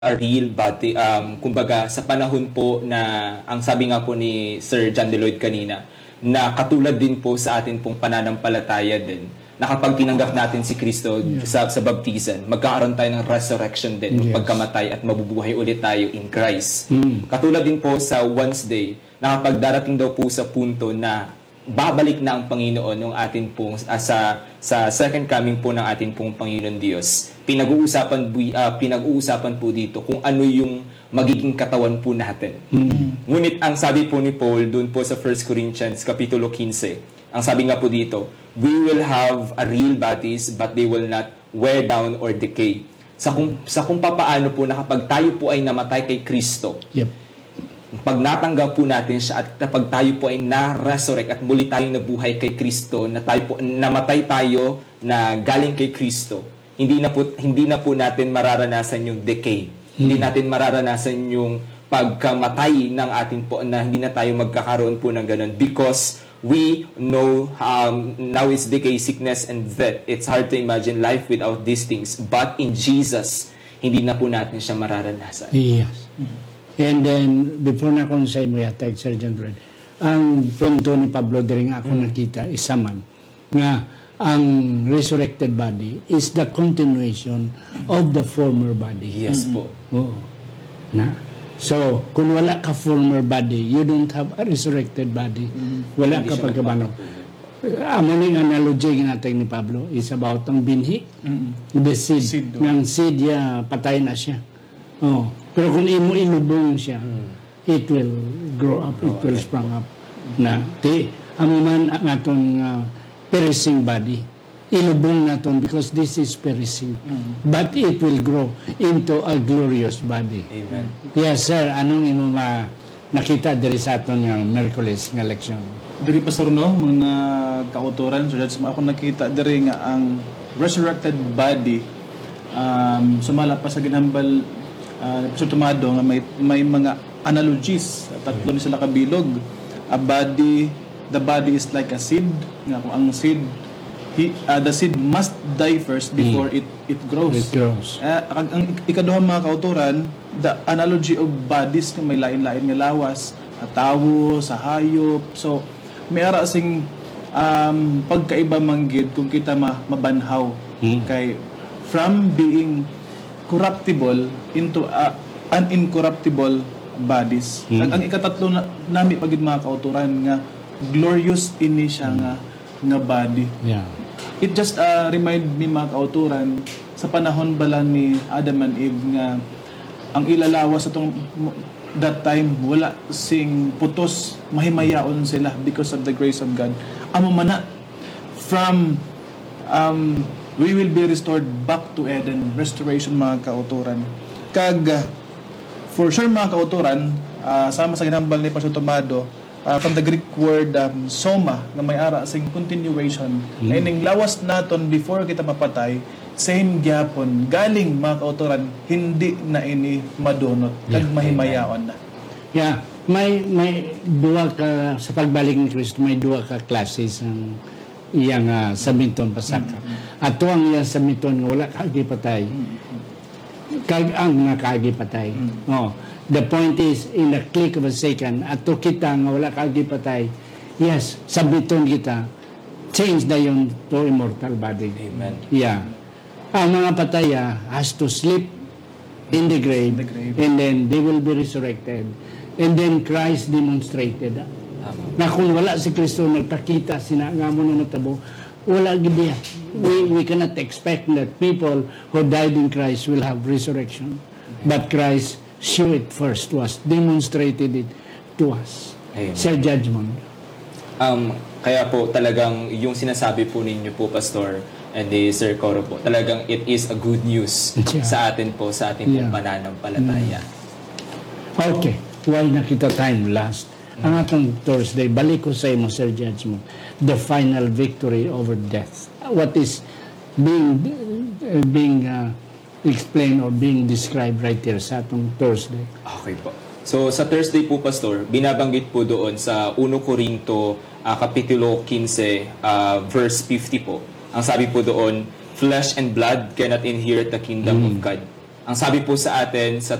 a real body, kumbaga sa panahon po na ang sabi nga po ni Sir John Deloyd kanina, na katulad din po sa atin pong pananampalataya din, na kapag tinanggap natin si Kristo sa baptisan, magkakaroon tayo ng resurrection din, pagkamatay at mabubuhay ulit tayo in Christ. Katulad din po sa Wednesday, na kapag darating daw po sa punto na babalik na ang Panginoon ng atin pong sa second coming po ng atin pong Panginoon Diyos. Pinag-uusapan po dito kung ano yung magiging katawan po natin. Ngunit ang sabi po ni Paul doon po sa 1 Corinthians kapitulo 15, ang sabi nga po dito, we will have a real bodies but they will not wear down or decay. Sa kung papaano po na kapag tayo po ay namatay kay Kristo, pag natanggap po natin siya at kapag tayo po ay na-resurrect at muli tayong nabuhay kay Kristo, na tayo po, namatay tayo na galing kay Kristo, hindi na po natin mararanasan yung decay. Hindi natin mararanasan yung pagkamatay ng atin po na hindi na tayo magkakaroon po ng ganun, because we know now is decay, sickness, and death. It's hard to imagine life without these things. But in Jesus, hindi na po natin siya mararanasan. Yes. And then, before na akong sa imo yatag, Sir John Fred, ang punto ni Pablo din ako nakita, isa man, nga ang resurrected body is the continuation of the former body. Yes po. Oo. Na? So, kung wala ka former body, you don't have a resurrected body. Wala ka pagkabano. Ang analogy natin ni Pablo is about ang binhi. The seed. Ng seed, patay na siya. Oh. Pero kung imo ilubong siya, it will grow up, it will sprang up. Na, amo man ang atong perishing body. Ilubong naton because this is perishing. But it will grow into a glorious body. Amen. Yes, sir. Anong imo nakita diri sa aton nga Miyerkules nga leksyon? Diri Pastor no, mga kauturan, so that's ako nakita diri nga ang resurrected body sumala pa sa ginhambal Pastor Tomado nga may mga analogies, tatlo ni sila kabilog. The body is like a seed, nga kung ang seed the seed must die first before it grows. It grows. Ang ikaduhang mga kauturan, the analogy of bodies nga may lain-lain nga lawas, tawo, sa hayop. So may ara sing pagkaiba manggid kung kita mabanhaw kay from being corruptible into an incorruptible bodies. Ang ikatatlo nami pagid mga kauturan nga glorious ini siya nga body. Yeah. It just remind me mga kauturan sa panahon bala ni Adam and Eve nga ang ilalawas atong that time wala sing putos, mahimayaon sila because of the grace of God. Amo man from we will be restored back to Eden. Restoration mga kauturan. For sure mga kauturan, sama sa ginambal ni Pastor Tomado, from the Greek word soma, na may ara sing continuation. Ining lawas naton before kita mapatay, same gyapon, galing mga kauturan, hindi na ini madunot, mahimayaon na. Yeah, may duwa ka sa pagbalik ni Kristo, may duwa ka classes ang iyang sabiton pasaka. Ato ang iyang sabiton nga wala kagipatay. Ang nga kagipatay. Oh, the point is in a click of a second ato kita nga wala kagipatay. Yes, sabiton kita. Change na yun to immortal body. Amen. Yeah. Ang mga pataya has to sleep in the grave, and then they will be resurrected. And then Christ demonstrated na kung wala si Kristo nagpakita, sinangamo na natabo, wala gid. We cannot expect that people who died in Christ will have resurrection. But Christ showed it first to us, demonstrated it to us. Amen. Sa judgment. Kaya po talagang yung sinasabi po ninyo po, Pastor, and Sir Coro po, talagang it is a good news sa atin po, sa ating pong pananampalataya. Okay, why nakita time last? Ang atong Thursday, balik ko sa imo, Sir Judgment, the final victory over death. What is being explained or being described right here sa atong Thursday? Okay po. So sa Thursday po, Pastor, binabanggit po doon sa 1 Corinto kapitulo 15 verse 50 po. Ang sabi po doon, flesh and blood cannot inherit the kingdom of God. Ang sabi po sa atin sa